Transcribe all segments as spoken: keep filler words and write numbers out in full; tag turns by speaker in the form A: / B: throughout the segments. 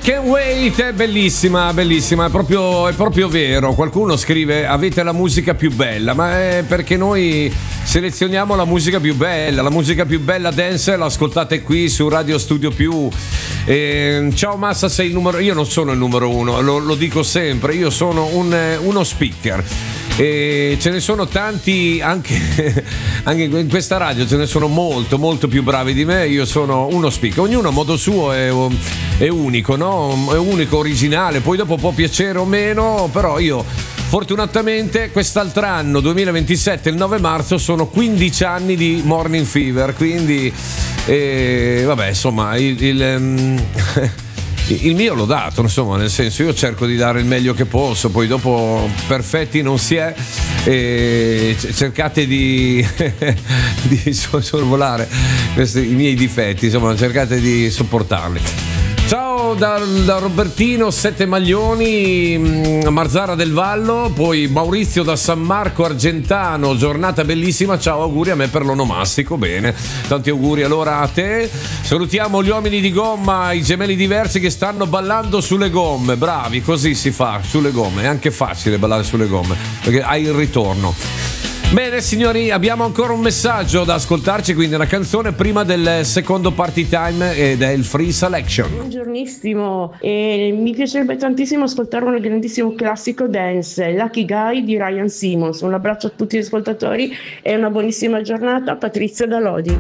A: Can't Wait è bellissima, bellissima, è proprio, è proprio vero. Qualcuno scrive avete la musica più bella, ma è perché noi selezioniamo la musica più bella. La musica più bella dance l'ascoltate qui su Radio Studio Più. E, ciao Massa, sei il numero. Io non sono il numero uno, lo, lo dico sempre. Io sono un, uno speaker. E ce ne sono tanti anche, anche in questa radio, ce ne sono molto molto più bravi di me. Io sono uno speaker, ognuno a modo suo è, è unico, no? È unico, originale, poi dopo può piacere o meno, però io fortunatamente quest'altro anno duemilaventisette, il nove marzo, sono quindici anni di Morning Fever, quindi eh, vabbè, insomma il, il il mio l'ho dato, insomma, nel senso, io cerco di dare il meglio che posso, poi dopo perfetti non si è, e cercate di, di sorvolare questi, i miei difetti, insomma, cercate di sopportarli. Ciao da, da Robertino Sette Maglioni, Marzara del Vallo, poi Maurizio da San Marco Argentano, giornata bellissima, ciao, auguri a me per l'onomastico, bene, tanti auguri allora a te. Salutiamo gli uomini di gomma, i gemelli diversi che stanno ballando sulle gomme, bravi, così si fa, sulle gomme, è anche facile ballare sulle gomme perché hai il ritorno. Bene signori, abbiamo ancora un messaggio da ascoltarci, quindi una canzone prima del secondo party time ed è il Free Selection.
B: Buongiornissimo, e mi piacerebbe tantissimo ascoltare un grandissimo classico dance, Lucky Guy di Ryan Simmons. Un abbraccio a tutti gli ascoltatori e una buonissima giornata. Patrizia da Lodi.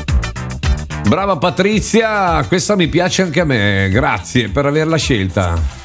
A: Brava Patrizia, questa mi piace anche a me, grazie per averla scelta.